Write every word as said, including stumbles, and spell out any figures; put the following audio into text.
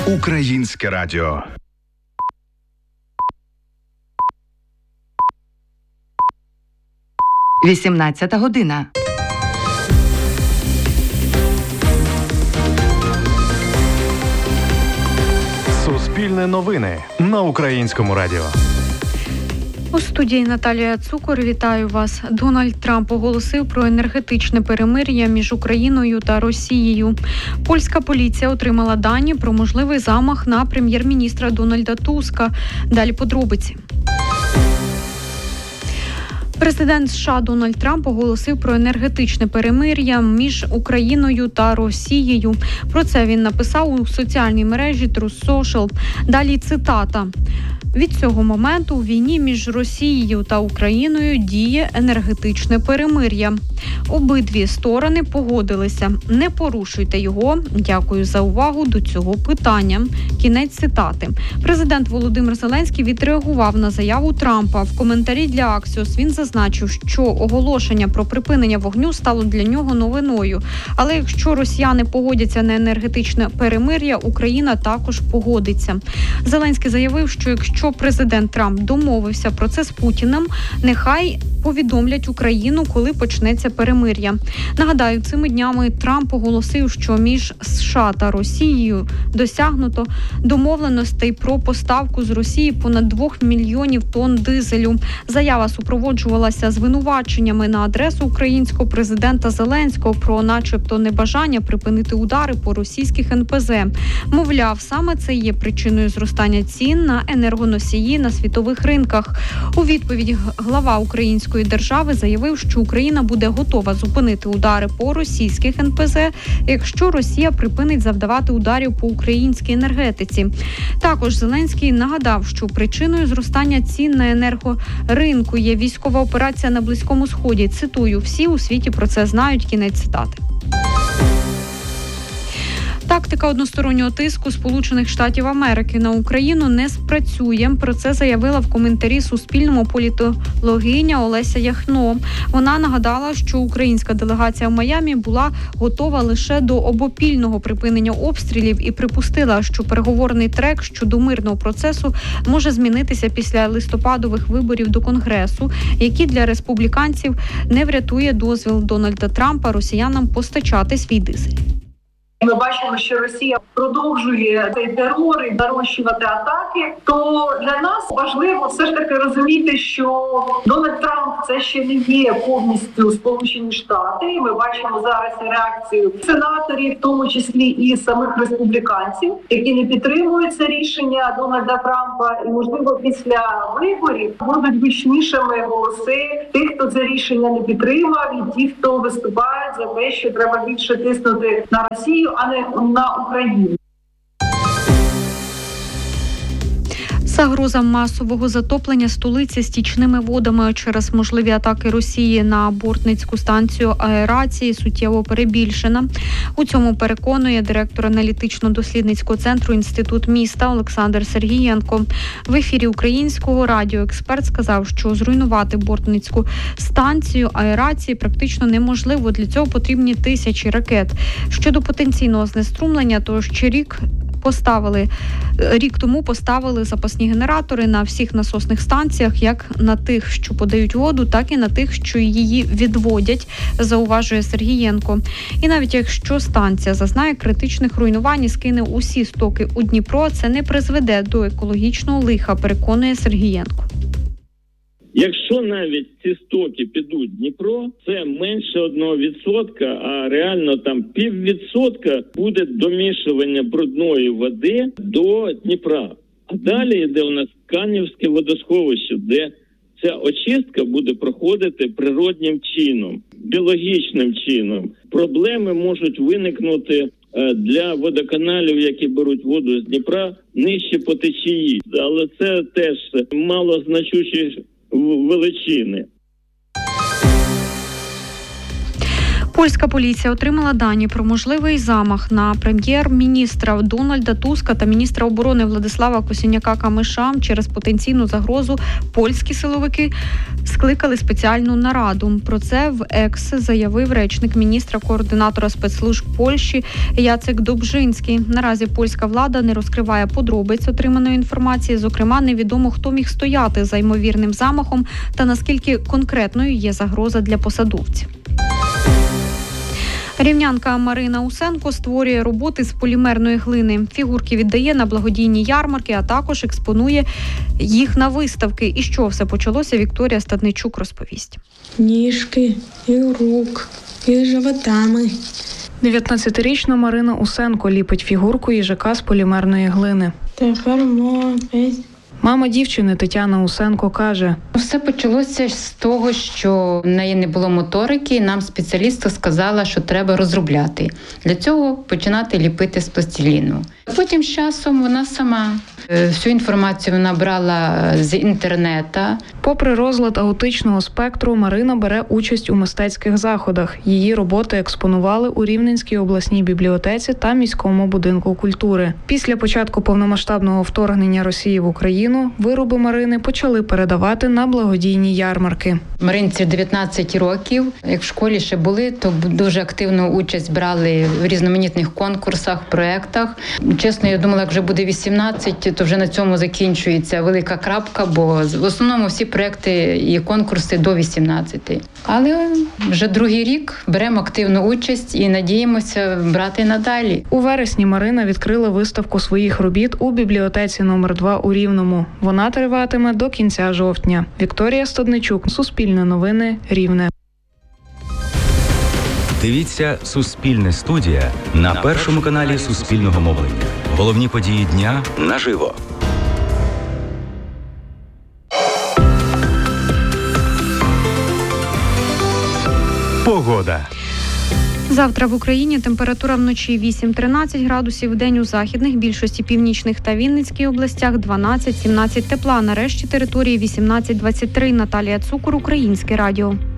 Українське радіо. вісімнадцята година. Суспільне новини на Українському радіо. У студії Наталія Цукор. Вітаю вас. Дональд Трамп оголосив про енергетичне перемир'я між Україною та Росією. Польська поліція отримала дані про можливий замах на прем'єр-міністра Дональда Туска. Далі подробиці. Президент США Дональд Трамп оголосив про енергетичне перемир'я між Україною та Росією. Про це він написав у соціальній мережі Truth Social. Далі цитата. Від цього моменту у війні між Росією та Україною діє енергетичне перемир'я. Обидві сторони погодилися. Не порушуйте його. Дякую за увагу до цього питання. Кінець цитати. Президент Володимир Зеленський відреагував на заяву Трампа. В коментарі для Axios він зазначив, що оголошення про припинення вогню стало для нього новиною. Але якщо росіяни погодяться на енергетичне перемир'я, Україна також погодиться. Зеленський заявив, що якщо президент Трамп домовився про це з Путіним, нехай повідомлять Україну, коли почнеться перемир'я. Нагадаю, цими днями Трамп оголосив, що між США та Росією досягнуто домовленостей про поставку з Росії понад двох мільйонів тонн дизелю. Заява супроводжувалася звинуваченнями на адресу українського президента Зеленського про начебто небажання припинити удари по російських ен пе зе. Мовляв, саме це є причиною зростання цін на енергоносії на світових ринках. У відповідь глава української держави заявив, що Україна буде готова зупинити удари по російських ен пе зе, якщо Росія припинить завдавати ударів по українській енергетиці. Також Зеленський нагадав, що причиною зростання цін на енергоринку є військова операція на Близькому Сході. Цитую, всі у світі про це знають. Кінець цитати. Тактика одностороннього тиску Сполучених Штатів Америки на Україну не спрацює. Про це заявила в коментарі Суспільному політологиня Олеся Яхно. Вона нагадала, що українська делегація в Майамі була готова лише до обопільного припинення обстрілів і припустила, що переговорний трек щодо мирного процесу може змінитися після листопадових виборів до Конгресу, які для республіканців не врятує дозвіл Дональда Трампа росіянам постачати свій дизель. Ми бачимо, що Росія продовжує цей терор і нарощувати атаки. То для нас важливо все ж таки розуміти, що Дональд Трамп – це ще не є повністю Сполучені Штати. Ми бачимо зараз реакцію сенаторів, в тому числі і самих республіканців, які не підтримують це рішення Дональда Трампа. І, можливо, після виборів будуть гучнішими голоси тих, хто це рішення не підтримав, і ті, хто виступають за те, що треба більше тиснути на Росію, а не на Україну. Загроза масового затоплення столиці стічними водами через можливі атаки Росії на бортницьку станцію аерації суттєво перебільшена. У цьому переконує директор аналітично-дослідницького центру «Інститут міста» Олександр Сергієнко. В ефірі Українського радіо експерт сказав, що зруйнувати бортницьку станцію аерації практично неможливо. Для цього потрібні тисячі ракет. Щодо потенційного знеструмлення, то ще рік Поставили рік тому поставили запасні генератори на всіх насосних станціях, як на тих, що подають воду, так і на тих, що її відводять, зауважує Сергієнко. І навіть якщо станція зазнає критичних руйнувань і скине усі стоки у Дніпро, це не призведе до екологічного лиха, переконує Сергієнко. Якщо навіть ці стоки підуть в Дніпро, це менше одного відсотка, а реально там піввідсотка буде домішування брудної води до Дніпра. А далі йде у нас Канівське водосховище, де ця очистка буде проходити природнім чином, біологічним чином. Проблеми можуть виникнути для водоканалів, які беруть воду з Дніпра, нижче по течії. Але це теж малозначущі величини. Польська поліція отримала дані про можливий замах на прем'єр-міністра Дональда Туска та міністра оборони Владислава Косиняка-Камиша. Через потенційну загрозу польські силовики скликали спеціальну нараду. Про це в Екс заявив речник міністра координатора спецслужб Польщі Яцек Добжинський. Наразі польська влада не розкриває подробиць отриманої інформації. Зокрема, невідомо, хто міг стояти за ймовірним замахом та наскільки конкретною є загроза для посадовців. Рівнянка Марина Усенко створює роботи з полімерної глини. Фігурки віддає на благодійні ярмарки, а також експонує їх на виставки. І що все почалося, Вікторія Стадничук розповість. Ніжки, і рук, і животами. дев'ятнадцятирічна Марина Усенко ліпить фігурку їжака з полімерної глини. Тепер мовить. Мама дівчини Тетяна Усенко каже: все почалося з того, що в неї не було моторики, і нам спеціалістка сказала, що треба розробляти. Для цього починати ліпити з пластиліну. Потім з часом вона сама всю інформацію вона брала з інтернету. Попри розлад аутичного спектру, Марина бере участь у мистецьких заходах. Її роботи експонували у Рівненській обласній бібліотеці та міському будинку культури. Після початку повномасштабного вторгнення Росії в Україну вироби Марини почали передавати на благодійні ярмарки. Маринці дев'ятнадцять років. Як в школі ще були, то дуже активну участь брали в різноманітних конкурсах, проєктах. Чесно, я думала, як вже буде вісімнадцять, то вже на цьому закінчується велика крапка, бо в основному всі проєкти і конкурси до вісімнадцяти. Але вже другий рік беремо активну участь і надіємося брати надалі. У вересні Марина відкрила виставку своїх робіт у бібліотеці номер два у Рівному. Вона триватиме до кінця жовтня. Вікторія Стадничук, Суспільне новини, Рівне. Дивіться «Суспільне студія» на першому каналі Суспільного мовлення. Головні події дня наживо. Погода. Завтра в Україні температура вночі вісім-тринадцять градусів, вдень у західних, більшості північних та Вінницькій областях дванадцять-сімнадцять тепла. На решті території вісімнадцять-двадцять три. Наталія Цукор, Українське радіо.